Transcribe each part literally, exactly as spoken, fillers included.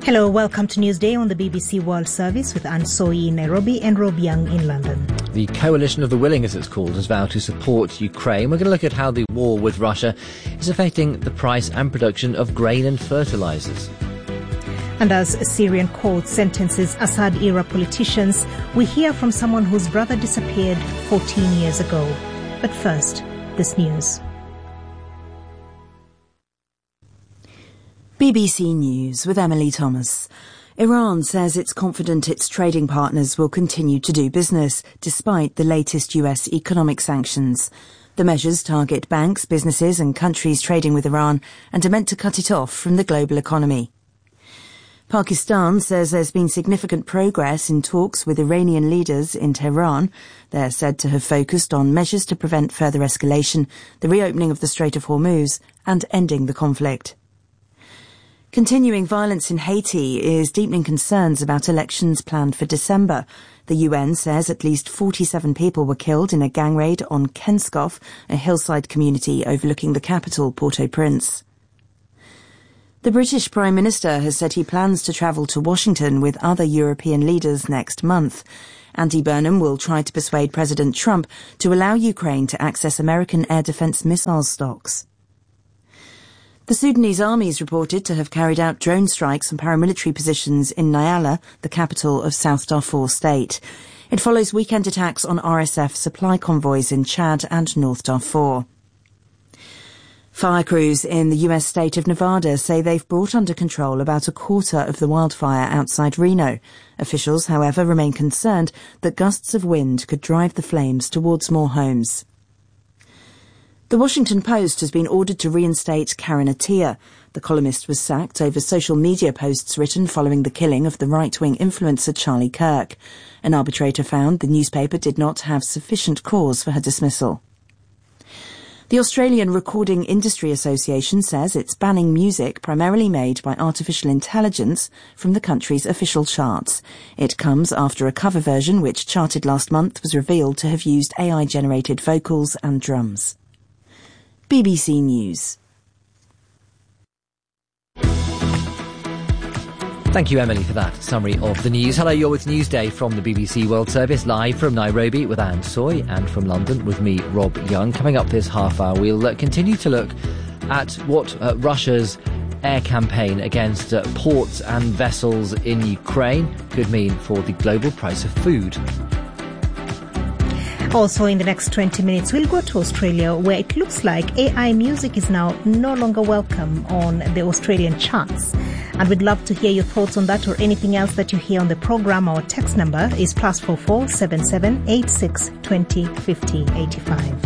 Hello, welcome to Newsday on the B B C World Service with Anne Soy in Nairobi and Rob Young in London. The Coalition of the Willing, as it's called, has vowed to support Ukraine. We're going to look at how the war with Russia is affecting the price and production of grain and fertilisers. And as a Syrian court sentences Assad-era politicians, we hear from someone whose brother disappeared fourteen years ago. But first, this news. B B C News with Emily Thomas. Iran says it's confident its trading partners will continue to do business despite the latest U S economic sanctions. The measures target banks, businesses and countries trading with Iran and are meant to cut it off from the global economy. Pakistan says there's been significant progress in talks with Iranian leaders in Tehran. They're said to have focused on measures to prevent further escalation, the reopening of the Strait of Hormuz and ending the conflict. Continuing violence in Haiti is deepening concerns about elections planned for December. The U N says at least forty-seven people were killed in a gang raid on Kenskoff, a hillside community overlooking the capital, Port-au-Prince. The British Prime Minister has said he plans to travel to Washington with other European leaders next month. Andy Burnham will try to persuade President Trump to allow Ukraine to access American air defense missile stocks. The Sudanese army is reported to have carried out drone strikes on paramilitary positions in Nyala, the capital of South Darfur state. It follows weekend attacks on R S F supply convoys in Chad and North Darfur. Fire crews in the U S state of Nevada say they've brought under control about a quarter of the wildfire outside Reno. Officials, however, remain concerned that gusts of wind could drive the flames towards more homes. The Washington Post has been ordered to reinstate Karen Attiah. The columnist was sacked over social media posts written following the killing of the right-wing influencer Charlie Kirk. An arbitrator found the newspaper did not have sufficient cause for her dismissal. The Australian Recording Industry Association says it's banning music primarily made by artificial intelligence from the country's official charts. It comes after a cover version which charted last month was revealed to have used A I-generated vocals and drums. B B C News. Thank you, Emily, for that summary of the news. Hello, you're with Newsday from the B B C World Service, live from Nairobi with Anne Soy and from London with me, Rob Young. Coming up this half hour, we'll uh, continue to look at what uh, Russia's air campaign against uh, ports and vessels in Ukraine could mean for the global price of food. Also, in the next twenty minutes, we'll go to Australia, where it looks like A I music is now no longer welcome on the Australian charts. And we'd love to hear your thoughts on that or anything else that you hear on the program. Our text number is plus four four seven seven eight six twenty fifty eighty five.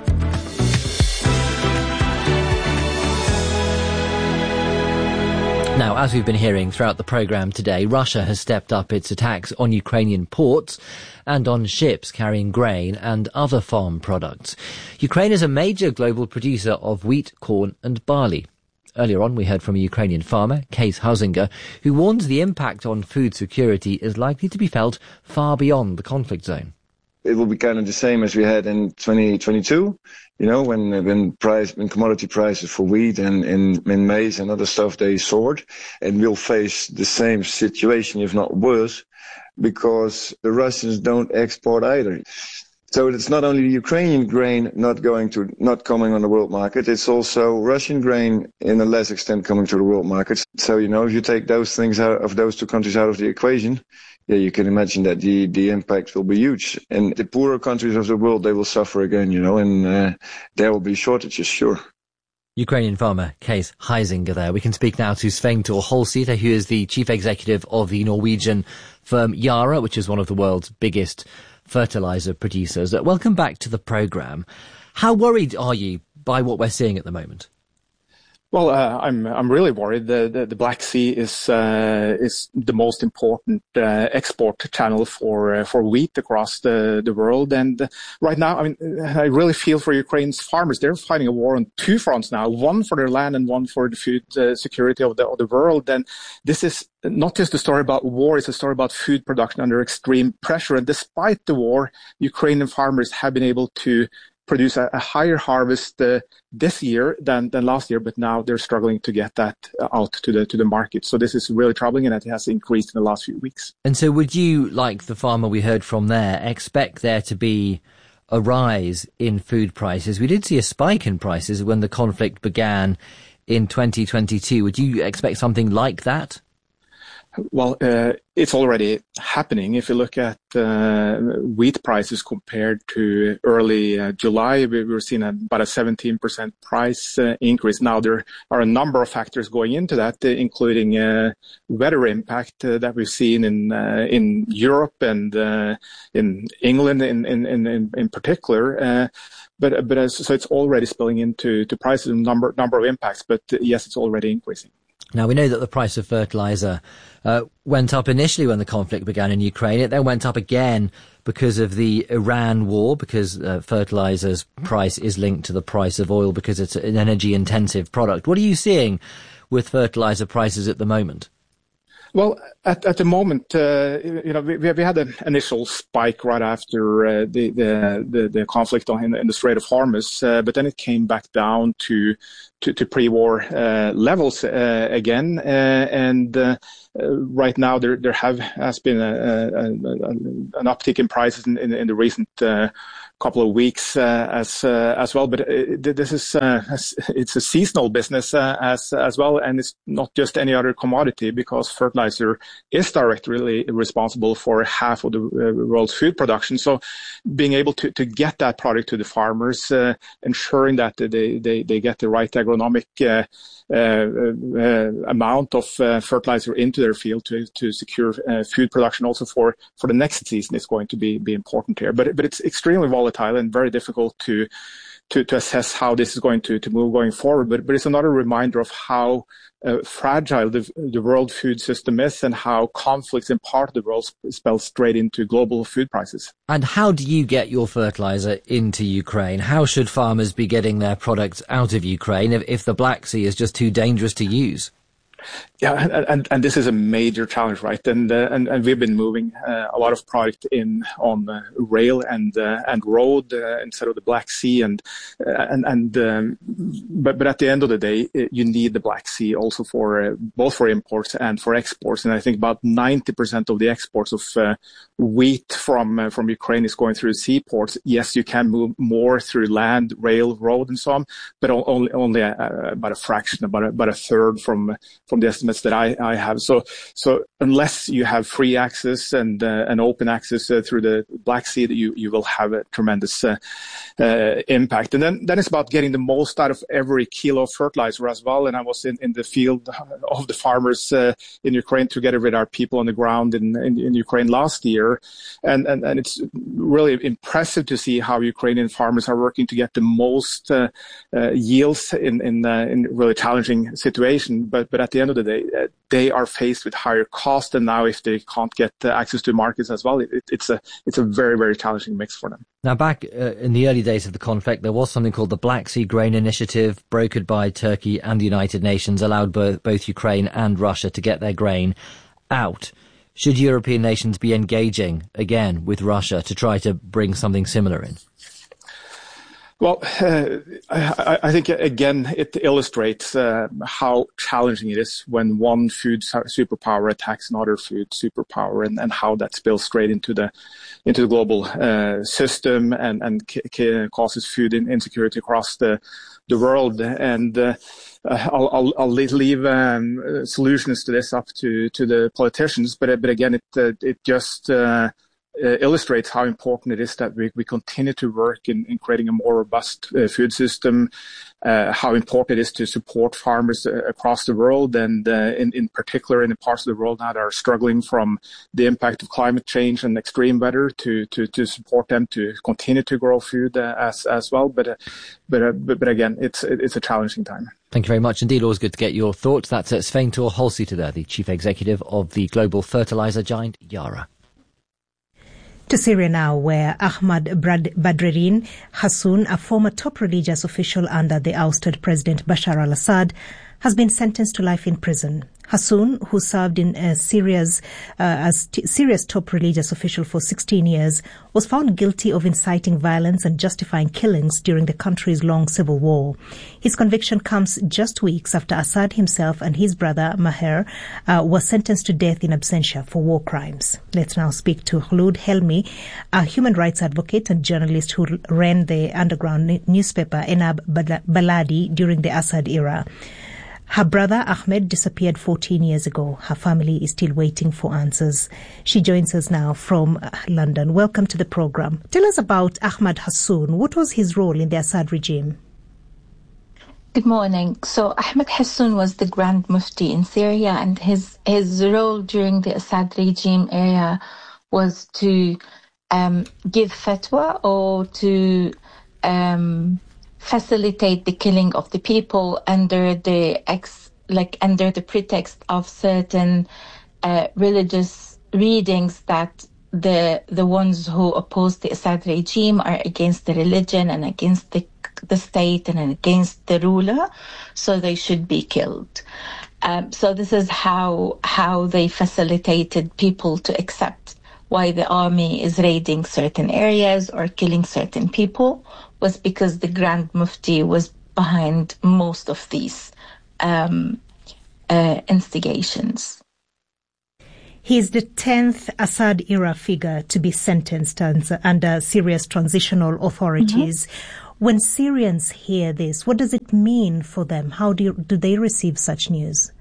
Now, as we've been hearing throughout the programme today, Russia has stepped up its attacks on Ukrainian ports and on ships carrying grain and other farm products. Ukraine is a major global producer of wheat, corn and barley. Earlier on, we heard from a Ukrainian farmer, Kees Huizinga, who warns the impact on food security is likely to be felt far beyond the conflict zone. It will be kind of the same as we had in twenty twenty-two, you know, when when price, when commodity prices for wheat and, and, and maize and other stuff, they soared. And we'll face the same situation, if not worse, because the Russians don't export either. So it's not only the Ukrainian grain not going to, not coming on the world market, it's also Russian grain in a less extent coming to the world market. So, you know, if you take those things out of those two countries out of the equation, yeah, you can imagine that the, the impact will be huge. And the poorer countries of the world, they will suffer again, you know, and uh, there will be shortages, sure. Ukrainian farmer Kees Huizinga there. We can speak now to Svein Tore Holsæter, who is the chief executive of the Norwegian firm Yara, which is one of the world's biggest fertilizer producers. Welcome back to the programme. How worried are you by what we're seeing at the moment? Well, uh, I'm I'm really worried. The the, the Black Sea is uh, is the most important uh, export channel for uh, for wheat across the the world. And uh, right now, I mean, I really feel for Ukraine's farmers. They're fighting a war on two fronts now: one for their land and one for the food uh, security of the of the world. And this is not just a story about war; it's a story about food production under extreme pressure. And despite the war, Ukrainian farmers have been able to produce a, a higher harvest uh, this year than, than last year, but now they're struggling to get that out to the to the market. So this is really troubling, and it has increased in the last few weeks. And so would you, like the farmer we heard from there, expect there to be a rise in food prices? We did see a spike in prices when the conflict began in twenty twenty-two. Would you expect something like that? Well, uh, it's already happening. If you look at uh, wheat prices compared to early uh, July, we were seeing about a seventeen percent price uh, increase. Now, there are a number of factors going into that, uh, including uh, weather impact uh, that we've seen in uh, in Europe and uh, in England in in in, in particular. Uh, but but as, so it's already spilling into to prices and number number of impacts. But uh, yes, it's already increasing. Now, we know that the price of fertilizer uh, went up initially when the conflict began in Ukraine. It then went up again because of the Iran war, because uh, fertilizer's price is linked to the price of oil because it's an energy-intensive product. What are you seeing with fertilizer prices at the moment? Well, at, at the moment, uh, you know, we, we had an initial spike right after uh, the, the, the, the conflict in, in the Strait of Hormuz, uh, but then it came back down to, to, to pre-war uh, levels uh, again. Uh, and uh, uh, right now there, there have, has been a, a, a, an uptick in prices in, in, in the recent uh, couple of weeks uh, as uh, as well, but it, this is uh, it's a seasonal business uh, as as well, and it's not just any other commodity, because fertilizer is directly responsible for half of the uh, world's food production. So, being able to, to get that product to the farmers, uh, ensuring that they, they they get the right agronomic uh, uh, uh, amount of uh, fertilizer into their field to to secure uh, food production also for for the next season is going to be be important here. But but it's extremely volatile and very difficult to, to, to assess how this is going to, to move going forward. But, but it's another reminder of how uh, fragile the, the world food system is, and how conflicts in part of the world spell straight into global food prices. And how do you get your fertilizer into Ukraine? How should farmers be getting their products out of Ukraine if, if the Black Sea is just too dangerous to use? Yeah, and, and, and this is a major challenge, right? And uh, and, and we've been moving uh, a lot of product in on uh, rail and uh, and road uh, instead of the Black Sea, and uh, and and um, but but at the end of the day, you need the Black Sea also for uh, both for imports and for exports. And I think about ninety percent of the exports of uh, wheat from uh, from Ukraine is going through seaports. Yes, you can move more through land, rail, road, and so on, but only only a, about a fraction, about a, about a third from from the estimates that I, I have. So, so unless you have free access and uh, and open access uh, through the Black Sea, you you will have a tremendous uh, uh, impact. And then then it's about getting the most out of every kilo of fertilizer as well. And I was in, in the field of the farmers uh, in Ukraine together with our people on the ground in in, in Ukraine last year, and, and and it's really impressive to see how Ukrainian farmers are working to get the most uh, uh, yields in in uh, in really challenging situation. But but at the end of the day, uh, they are faced with higher cost, and now if they can't get uh, access to markets as well, it, it's a it's a very very challenging mix for them. Now, back uh, in the early days of the conflict, there was something called the Black Sea Grain Initiative, brokered by Turkey and the United Nations, allowed both, both Ukraine and Russia to get their grain out. Should European nations be engaging again with Russia to try to bring something similar in? Well, uh, I, I think, again, it illustrates uh, how challenging it is when one food superpower attacks another food superpower, and, and how that spills straight into the into the global uh, system and, and c- causes food insecurity across the the world. And uh, I'll, I'll, I'll leave um, solutions to this up to, to the politicians, but but again, it uh, it just uh, Uh, illustrates how important it is that we, we continue to work in, in creating a more robust uh, food system, uh, how important it is to support farmers uh, across the world, and uh, in, in particular in the parts of the world now that are struggling from the impact of climate change and extreme weather, to, to, to support them to continue to grow food uh, as as well. But uh, but, uh, but but again, it's it's a challenging time. Thank you very much indeed. Always good to get your thoughts. That's uh, Svein Tore Holsæter there, the chief executive of the global fertilizer giant Yara. To Syria now, where Ahmad Badreddin Hassoun, a former top religious official under the ousted President Bashar al-Assad, has been sentenced to life in prison. Hassoun, who served in uh, Syria's uh, as t- Syria's top religious official for sixteen years, was found guilty of inciting violence and justifying killings during the country's long civil war. His conviction comes just weeks after Assad himself and his brother Maher uh, were sentenced to death in absentia for war crimes. Let's now speak to Khulud Helmi, a human rights advocate and journalist who ran the underground n- newspaper Enab Baladi during the Assad era. Her brother Ahmed disappeared fourteen years ago. Her family is still waiting for answers. She joins us now from uh, London. Welcome to the program. Tell us about Ahmad Hassoun. What was his role in the Assad regime? Good morning. So Ahmed Hassoun was the Grand Mufti in Syria, and his, his role during the Assad regime era was to um, give fatwa or to um, facilitate the killing of the people under the ex, like under the pretext of certain uh, religious readings that the the ones who oppose the Assad regime are against the religion and against the the state and against the ruler, so they should be killed. Um, so this is how how they facilitated people to accept why the army is raiding certain areas or killing certain people, was because the Grand Mufti was behind most of these um, uh, instigations. He is the tenth Assad-era figure to be sentenced under Syria's transitional authorities. Mm-hmm. When Syrians hear this, what does it mean for them? How do, you, do they receive such news?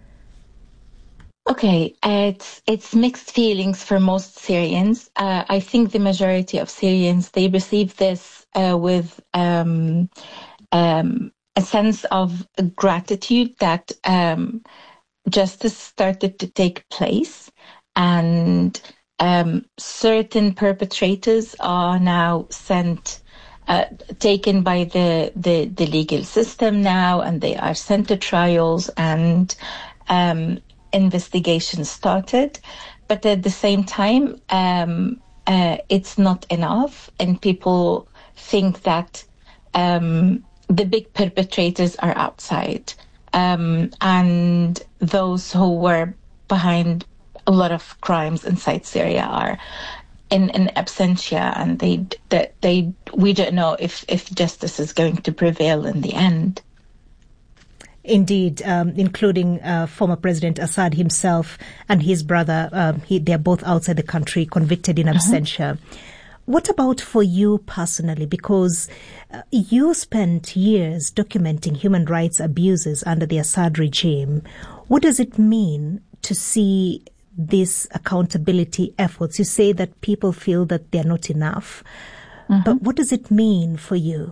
Okay, it's it's mixed feelings for most Syrians. Uh, I think the majority of Syrians, they receive this uh, with um, um, a sense of gratitude that um, justice started to take place, and um, certain perpetrators are now sent, uh, taken by the, the, the legal system now, and they are sent to trials, and um, investigation started. But at the same time, um, uh, it's not enough, and people think that um, the big perpetrators are outside, um, and those who were behind a lot of crimes inside Syria are in, in absentia, and they that they we don't know if, if justice is going to prevail in the end. Indeed, um, including uh, former President Assad himself and his brother. Um, he, they're both outside the country, convicted in absentia. Uh-huh. What about for you personally? Because uh, you spent years documenting human rights abuses under the Assad regime. What does it mean to see these accountability efforts? You say that people feel that they're not enough. Uh-huh. But what does it mean for you?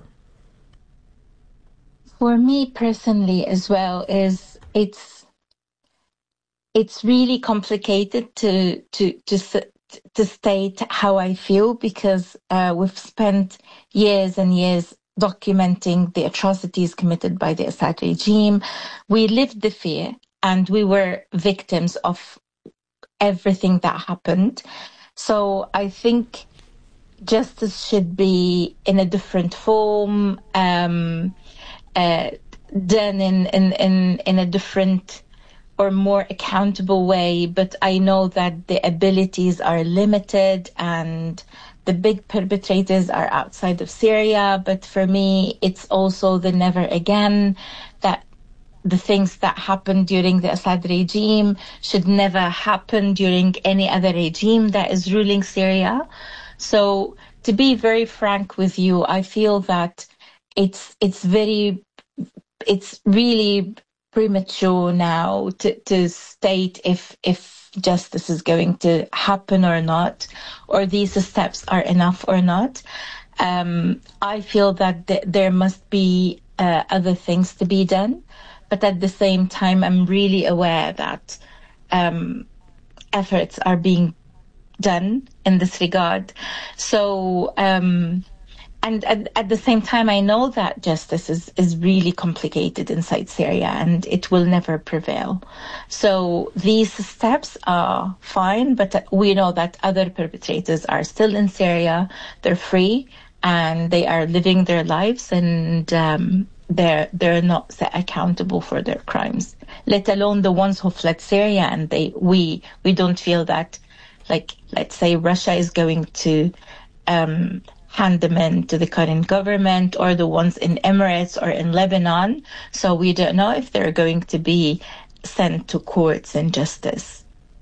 For me personally as well, is it's it's really complicated to to to to state how I feel, because uh, we've spent years and years documenting the atrocities committed by the Assad regime. We lived the fear, and we were victims of everything that happened. So I think justice should be in a different form. Um, Uh, done in, in, in, in a different or more accountable way. But I know that the abilities are limited and the big perpetrators are outside of Syria. But for me, it's also the never again, that the things that happened during the Assad regime should never happen during any other regime that is ruling Syria. So to be very frank with you, I feel that it's it's very It's really premature now to, to state if if justice is going to happen or not, or these steps are enough or not. Um, I feel that th- there must be uh, other things to be done, but at the same time, I'm really aware that um, efforts are being done in this regard. So. Um, And at, at the same time, I know that justice is, is really complicated inside Syria, and it will never prevail. So these steps are fine, but we know that other perpetrators are still in Syria. They're free, and they are living their lives, and um, they're they're not set accountable for their crimes, let alone the ones who fled Syria, and they we we don't feel that, like, let's say Russia is going to um, hand them in to the current government, or the ones in Emirates or in Lebanon. So we don't know if they're going to be sent to courts and justice.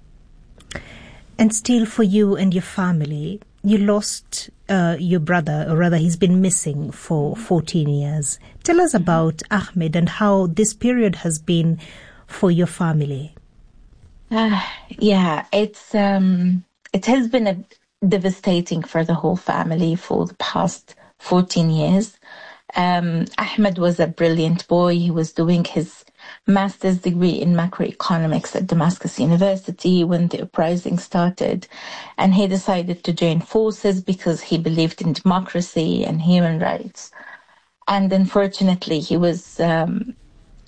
And still, for you and your family, you lost uh, your brother, or rather he's been missing for fourteen years. Tell us about Ahmed and how this period has been for your family. Uh, yeah, it's um, it has been a devastating for the whole family for the past fourteen years. Um, Ahmed was a brilliant boy. He was doing his master's degree in macroeconomics at Damascus University when the uprising started, and he decided to join forces because he believed in democracy and human rights. And unfortunately, he was um,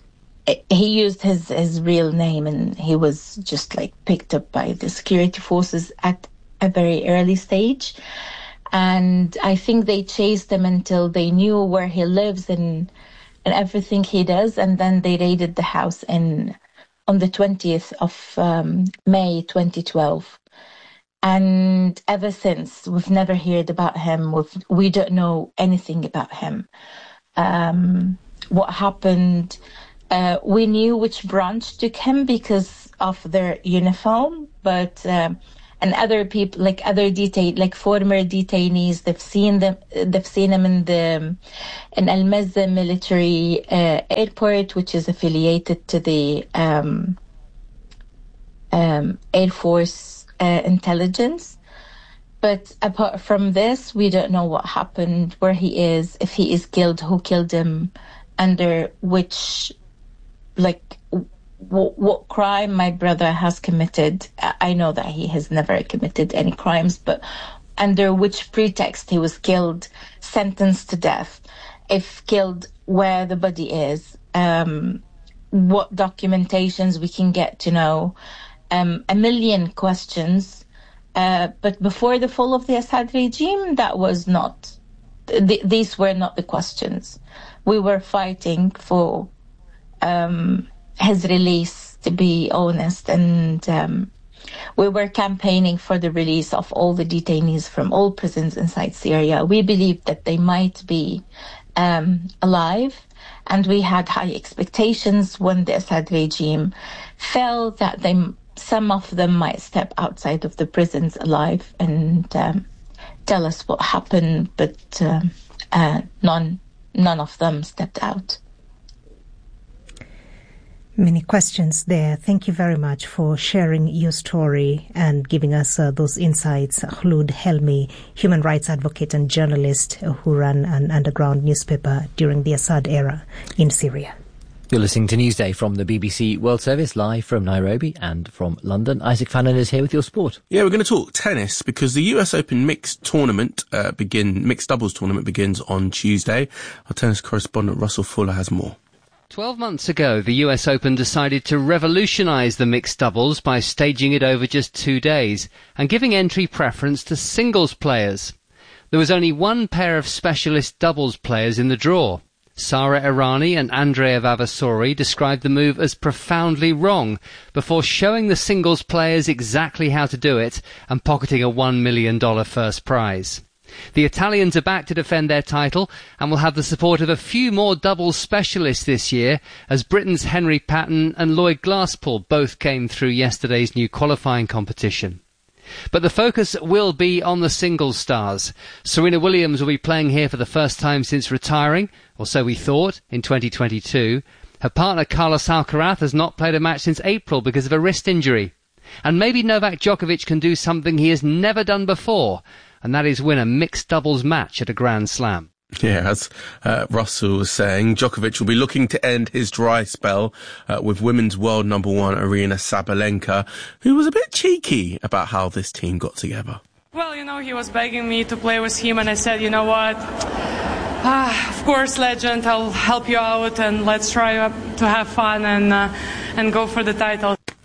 he used his, his real name, and he was just like picked up by the security forces at a very early stage. And I think they chased him until they knew where he lives and and everything he does. And then they raided the house in on the twentieth of um, May twenty twelve. And ever since, we've never heard about him. We've, we don't know anything about him. Um, what happened? Uh, we knew which branch took him because of their uniform, but um, and other people, like other detain, like former detainees, they've seen them. They've seen him in the in Al Mazza military uh, airport, which is affiliated to the um, um, Air Force uh, intelligence. But apart from this, we don't know what happened, where he is, if he is killed, who killed him, under which, like, what, what crime my brother has committed. I know that he has never committed any crimes, but under which pretext he was killed, sentenced to death, if killed, where the body is, um, what documentations we can get to know, um, a million questions. Uh, but before the fall of the Assad regime, that was not, th- these were not the questions. We were fighting for um, his release, to be honest, and um, we were campaigning for the release of all the detainees from all prisons inside Syria. We believed that they might be um, alive, and we had high expectations when the Assad regime fell that they some of them might step outside of the prisons alive and um, tell us what happened, but uh, uh, none, none of them stepped out. Many questions there. Thank you very much for sharing your story and giving us uh, those insights. Khulud Helmi, human rights advocate and journalist uh, who ran an underground newspaper during the Assad era in Syria. You're listening to Newsday from the B B C World Service, live from Nairobi and from London. Isaac Fannin is here with your sport. Yeah, we're going to talk tennis because the U S Open mixed tournament uh, begin mixed doubles tournament begins on Tuesday. Our tennis correspondent Russell Fuller has more. Twelve months ago, the U S Open decided to revolutionise the mixed doubles by staging it over just two days and giving entry preference to singles players. There was only one pair of specialist doubles players in the draw. Sara Errani and Andrea Vavasori described the move as profoundly wrong before showing the singles players exactly how to do it and pocketing a one million dollars first prize. The Italians are back to defend their title and will have the support of a few more doubles specialists this year, as Britain's Henry Patton and Lloyd Glasspool both came through yesterday's new qualifying competition. But the focus will be on the singles stars. Serena Williams will be playing here for the first time since retiring, or so we thought, in twenty twenty-two. Her partner Carlos Alcaraz has not played a match since April because of a wrist injury. And maybe Novak Djokovic can do something he has never done before, and that is win a mixed doubles match at a Grand Slam. Yeah, as uh, Russell was saying, Djokovic will be looking to end his dry spell uh, with women's world number one Aryna Sabalenka, who was a bit cheeky about how this team got together. Well, you know, he was begging me to play with him, and I said, you know what, ah, of course, legend, I'll help you out, and let's try to have fun and uh, and go for the title.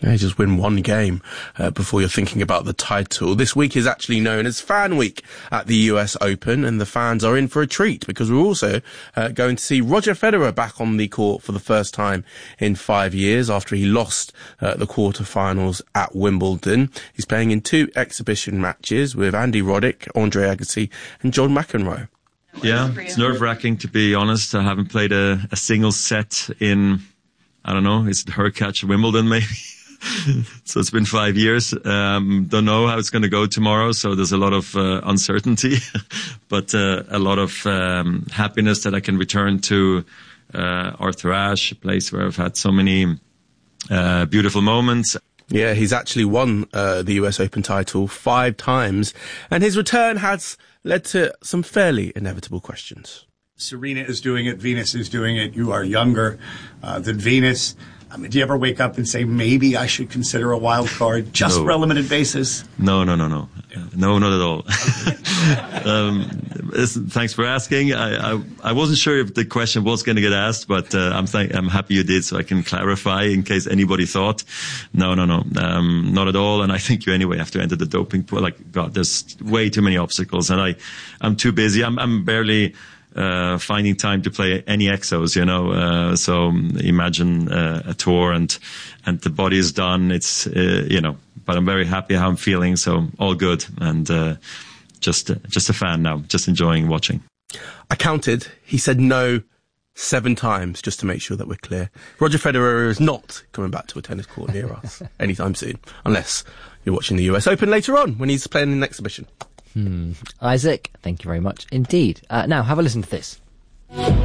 Yeah, just win one game uh, before you're thinking about the title. This week is actually known as Fan Week at the U S Open, and the fans are in for a treat because we're also uh, going to see Roger Federer back on the court for the first time in five years after he lost uh, the quarterfinals at Wimbledon. He's playing in two exhibition matches with Andy Roddick, Andre Agassi and John McEnroe. Yeah, it's nerve-wracking, to be honest. I haven't played a, a single set in, I don't know, is it Hurkacz, Wimbledon maybe? So it's been five years. Um, don't know how it's going to go tomorrow. So there's a lot of uh, uncertainty, but uh, a lot of um, happiness that I can return to uh, Arthur Ashe, a place where I've had so many uh, beautiful moments. Yeah, he's actually won uh, the U S Open title five times, and his return has led to some fairly inevitable questions. Serena is doing it. Venus is doing it. You are younger uh, than Venus. I mean, do you ever wake up and say, maybe I should consider a wild card just no. for a limited basis? No, no, no, no. Uh, no, not at all. um, thanks for asking. I, I, I wasn't sure if the question was going to get asked, but uh, I'm th- I'm happy you did so I can clarify in case anybody thought. No, no, no. Um, not at all. And I think you anyway have to enter the doping pool. Like, God, there's way too many obstacles. And I, I'm too busy. I'm, I'm barely... Uh, finding time to play any exos, you know, uh, so imagine uh, a tour and, and the body is done. It's, uh, you know, but I'm very happy how I'm feeling. So all good. And, uh, just, uh, just a fan now, just enjoying watching. I counted. He said no seven times just to make sure that we're clear. Roger Federer is not coming back to a tennis court near us anytime soon, unless you're watching the U S Open later on when he's playing in an exhibition. Hmm. Isaac, thank you very much indeed. Uh, now, have a listen to this.